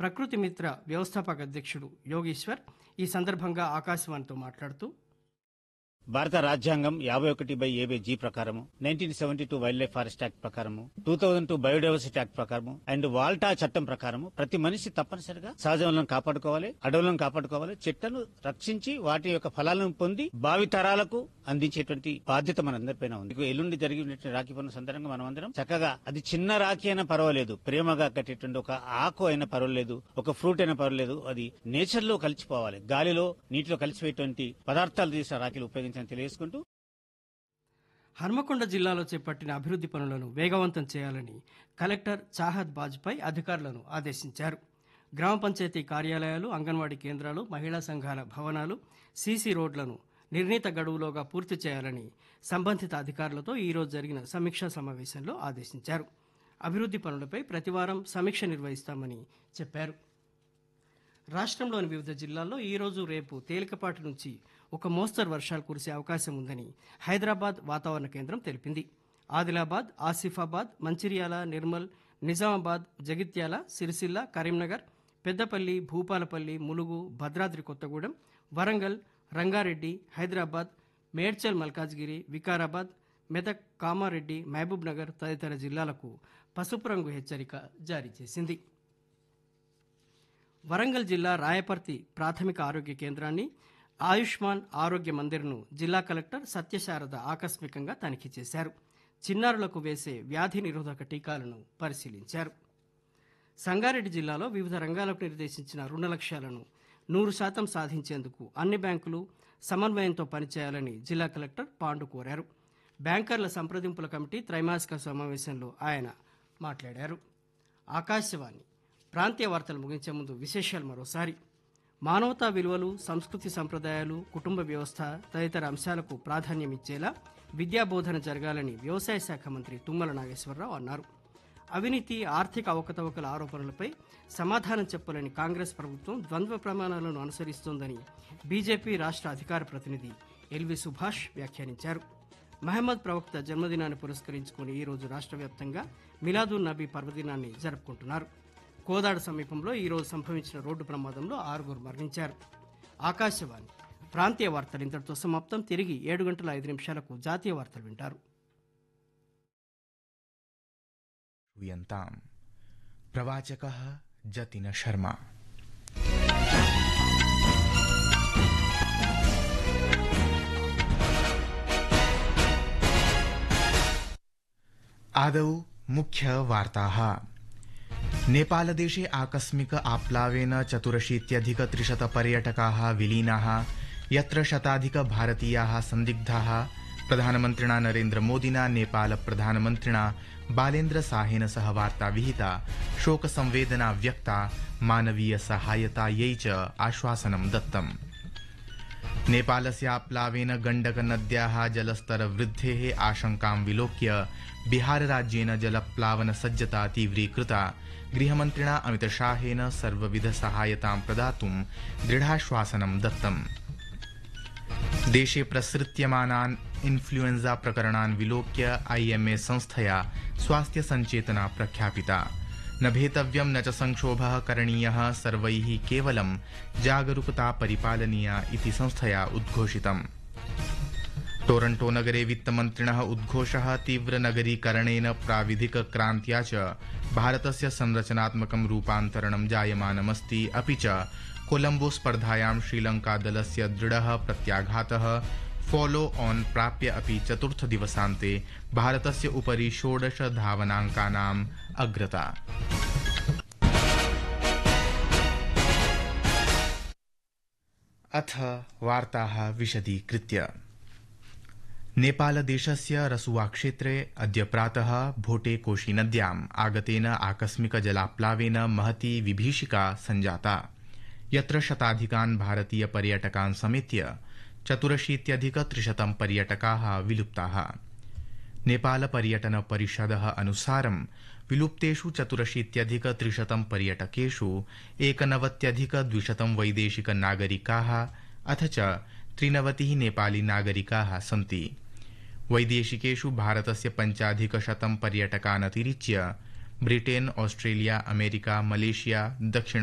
ప్రకృతి మిత్ర వ్యవస్థాపక అధ్యక్షుడు యోగేశ్వర్ ఈ సందర్భంగా ఆకాశవాణితో మాట్లాడుతూ, భారత రాజ్యాంగం 51/AB ప్రకారము, 1972 వైల్డ్ లైఫ్ ఫారెస్ట్ యాక్ట్ ప్రకారము, 2002 బయోడైవర్సిటీ యాక్ట్ ప్రకారము అండ్ వాల్టా చట్టం ప్రకారము ప్రతి మనిషి తప్పనిసరిగా సహజ వనరులను కాపాడుకోవాలి, అడవులను కాపాడుకోవాలి, చెట్లను రక్షించి వాటి యొక్క ఫలాలను పొంది భావి తరాలకు అందించేటువంటి బాధ్యత మనందరిపైన ఉంది. ఎల్లుండి జరిగినటువంటి రాఖీ పండుగ సందర్భంగా మనం అందరం చక్కగా అది చిన్న రాఖీ అయినా పర్వాలేదు, ప్రేమగా కట్టేటువంటి ఒక ఆకు అయినా పర్వాలేదు, ఒక ఫ్రూట్ అయినా పర్వాలేదు, అది నేచర్ లో కలిసిపోవాలి, గాలిలో నీటిలో కలిసిపోయేటువంటి పదార్థాలు తీసిన రాఖీలు ఉపయోగించాలని తెలియజేసుకుంటూ, హన్మకొండ జిల్లాలో చేపట్టిన అభివృద్ది పనులను వేగవంతం చేయాలని కలెక్టర్ చాహద్ బాజ్పై అధికారులను ఆదేశించారు. గ్రామ పంచాయతీ కార్యాలయాలు, అంగన్వాడీ కేంద్రాలు, మహిళా సంఘాల భవనాలు, సీసీ రోడ్లను నిర్ణీత గడువులోగా పూర్తి చేయాలని సంబంధిత అధికారులతో ఈరోజు జరిగిన సమీక్షా సమావేశంలో ఆదేశించారు. అభివృద్ది పనులపై ప్రతివారం సమీక్ష నిర్వహిస్తామని చెప్పారు. రాష్ట్రంలోని వివిధ జిల్లాల్లో ఈరోజు రేపు తేలికపాటి నుంచి ఒక మోస్తరు వర్షాలు కురిసే అవకాశం ఉందని హైదరాబాద్ వాతావరణ కేంద్రం తెలిపింది. ఆదిలాబాద్, ఆసిఫాబాద్, మంచిర్యాల, నిర్మల్, నిజామాబాద్, జగిత్యాల, సిరిసిల్ల, కరీంనగర్, పెద్దపల్లి, భూపాలపల్లి, ములుగు, భద్రాద్రి కొత్తగూడెం, వరంగల్, రంగారెడ్డి, హైదరాబాద్, మేడ్చల్ మల్కాజ్గిరి, వికారాబాద్, మెదక్, కామారెడ్డి, మహబూబ్ నగర్ తదితర జిల్లాలకు పసుపు రంగు హెచ్చరిక జారీ చేసింది. వరంగల్ జిల్లా రాయపర్తి ప్రాథమిక ఆరోగ్య కేంద్రాన్ని, ఆయుష్మాన్ ఆరోగ్య మందిర్ను జిల్లా కలెక్టర్ సత్యశారద ఆకస్మికంగా తనిఖీ చేశారు. చిన్నారులకు వేసే వ్యాధి నిరోధక టీకాలను పరిశీలించారు. సంగారెడ్డి జిల్లాలో వివిధ రంగాలకు నిర్దేశించిన రుణ లక్ష్యాలను 100% సాధించేందుకు అన్ని బ్యాంకులు సమన్వయంతో పనిచేయాలని జిల్లా కలెక్టర్ పాండు కోరారు. బ్యాంకర్ల సంప్రదింపుల కమిటీ త్రైమాసిక సమావేశంలో ఆయన మాట్లాడారు. ఆకాశవాణి ప్రాంతీయ వార్తలు ముగించే ముందు విశేషాలు మరోసారి. మానవతా విలువలు, సంస్కృతి సంప్రదాయాలు, కుటుంబ వ్యవస్థ తదితర అంశాలకు ప్రాధాన్యం ఇచ్చేలా విద్యాబోధన జరగాలని వ్యవసాయ శాఖ మంత్రి తుమ్మల నాగేశ్వరరావు అన్నారు. అవినీతి, ఆర్థిక అవకతవకల ఆరోపణలపై సమాధానం చెప్పాలని కాంగ్రెస్ ప్రభుత్వం ద్వంద్వ ప్రమాణాలను అనుసరిస్తోందని బీజేపీ రాష్ట్ర అధికార ప్రతినిధి ఎల్వి సుభాష్ వ్యాఖ్యానించారు. మహమ్మద్ ప్రవక్త జన్మదినాన్ని పురస్కరించుకుని ఈరోజు రాష్ట్ర వ్యాప్తంగా మిలాదున్ నబీ పర్వదినాన్ని జరుపుకుంటున్నారు. కోదాడ సమీపంలో ఈరోజు సంభవించిన రోడ్డు ప్రమాదంలో 6 మరణించారు. ఆకాశవాణి ప్రాంతీయ వార్తలు ఇంతటితో సమాప్తం. తిరిగి 7:05 జాతీయ వార్తలు వింటారు. ప్రవాచకః జతిన శర్మ. आदौ मुख्यवार्ताः. नेपालदेशे आकस्मिक आप्लावेन 84,300 पर्यटकाः विलीनाः, यत्र शताधिक भारतीयाः सन्दिग्धाः. प्रधानमन्त्रिणा नरेन्द्र मोदिना नेपाल प्रधानमन्त्रिणा बालेन्द्र साहेन सह वार्ता विहिता, शोकसंवेदना व्यक्ता, मानवीय सहायतायै च आश्वासनं दत्तम्. नेपालस्य आप्लावेन गण्डक नद्याः जलस्तरवृद्धेः आशंकां विलोक्य बिहारराज्येन जलप्लावन सज्जता तीव्रीकृता. गृहमन्त्रिणा अमितशाहेन सर्वविध सहायतां प्रदातुं दृढाश्वासनं दत्तम्. देशे प्रसृत्यमानान् इन्फ्लुएन्जा प्रकरणान् विलोक्य IMA संस्थया स्वास्थ्य सञ्चेतना प्रख्यापिता. न भेतव्यं न च संक्षोभः करणीयः, सर्वैः केवलं जागरूकता परिपालनीया इति संस्थया उद्घोषितम्. टोरंटो नगरे वित्तमन्त्रिणः उद्घोषः तीव्रनगरीकरणेन प्राविधिक क्रान्त्या च भारतस्य संरचनात्मकं रूपान्तरणं जायमानमस्ति. अपि च कोलंबो स्पर्धायां श्रीलंका दलस्य दृढः प्रत्याघातः. फॉलो ऑन प्राप्य अपि चतुर्थदिवसान्ते भारतस्य उपरि 16 धावनाङ्कानाम् अग्रता. अथ वार्ताः विशदीकृत्य. नेपालदेशस्य रसुआ क्षेत्रे अद्य प्रातः भोटे कोशी नद्याम् आगतेन आकस्मिक जलाप्लावेन महती विभीषिका सञ्जाता, यत्र शताधिकान् भारतीय पर्यटकान् समेत्य 84,300 पर्यटकाः विलुप्ताः. नेपाल पर्यटन परिषदः अनुसारं विलुप्तेषु 84,300 पर्यटकेषु 91,200 वैदेशिक नागरिकाः अथ च 93 नेपाली नागरिकाः सन्ति. वैदेशिकेषु भारतस्य 5,100 पर्यटकान् अतिरिच्य ब्रिटेन, ऑस्ट्रेलिया, अमेरिका, मलेशिया, दक्षिण